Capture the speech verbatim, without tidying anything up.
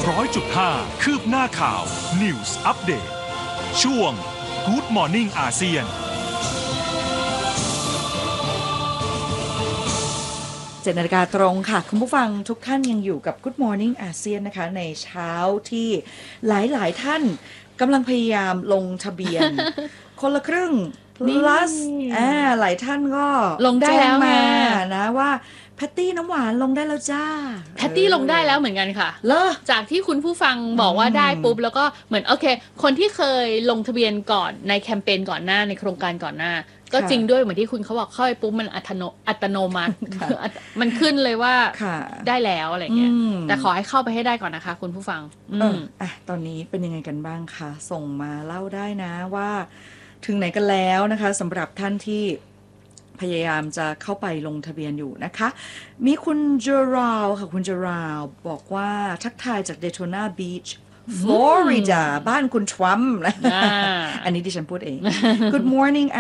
ร้อยจุดห้าคืบหน้าข่าว News Update ช่วง Good Morning อาเซียนเจ็ดนาฬิกาตรงค่ะคุณผู้ฟังทุกท่านยังอยู่กับ Good Morning อาเซียนนะคะในเช้าที่หลายๆท่านกำลังพยายามลงทะเบียน คนละครึ่ง plus อ่าหลายท่านก็ลงได้แล้วมานะนะว่าแพตตี้น้ำหวานลงได้แล้วจ้าแพตตี้ลงได้แล้วเหมือนกันค่ะเลอจากที่คุณผู้ฟังบอกว่าได้ปุ๊บแล้วก็เหมือนโอเคคนที่เคยลงทะเบียนก่อนในแคมเปญก่อนหน้าในโครงการก่อนหน้าก็จริงด้วยเหมือนที่คุณเขาบอกเข้าไปปุ๊บมันอัตโนอัตโนมัติมันขึ้นเลยว่าได้แล้วอะไรเงี้ยแต่ขอให้เข้าไปให้ได้ก่อนนะคะคุณผู้ฟังเอออ่ะตอนนี้เป็นยังไงกันบ้างคะส่งมาเล่าได้นะว่าถึงไหนกันแล้วนะคะสำหรับท่านที่พยายามจะเข้าไปลงทะเบียนอยู่นะคะมีคุณเจอราลค่ะคุณเจอราลบอกว่าทักทายจากเดโทนาบีชฟลอริดาบ้านคุณทรัมป์อันนี้ดิฉันพูดเอง Good morning